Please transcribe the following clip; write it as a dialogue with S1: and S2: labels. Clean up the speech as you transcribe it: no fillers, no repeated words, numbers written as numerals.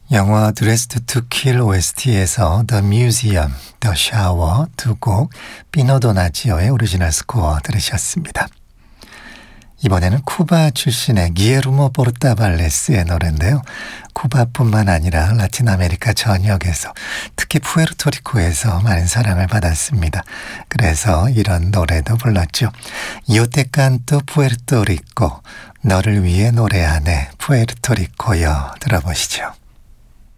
S1: 영화 Dressed to Kill OST에서 The Museum, The Shower 두 곡 피노 도나지오의 오리지널 스코어 들으셨습니다. 이번에는 쿠바 출신의 기에르모 포르타발레스의 노래인데요. 쿠바뿐만 아니라 라틴 아메리카 전역에서 특히 푸에르토리코에서 많은 사랑을 받았습니다. 그래서 이런 노래도 불렀죠. Yo te canto Puerto Rico, 너를 위해 노래하네 푸에르토리코여. 들어보시죠.